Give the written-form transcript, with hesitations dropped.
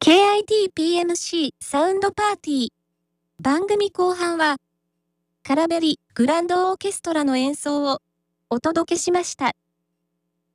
KITPMC サウンドパーティー。番組後半は、カラベリグランドオーケストラの演奏をお届けしました。